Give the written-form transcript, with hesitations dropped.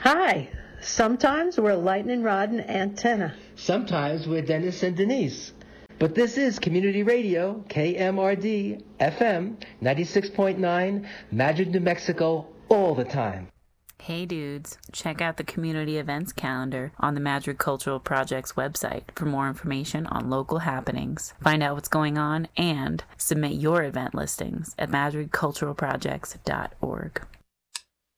Hi. Sometimes we're Lightning Rod and Antenna. Sometimes we're Dennis and Denise. But this is Community Radio, KMRD, FM, 96.9, Madrid, New Mexico, all the time. Hey dudes, check out the community events calendar on the Madrid Cultural Project's website for more information on local happenings. Find out what's going on and submit your event listings at madridculturalprojects.org.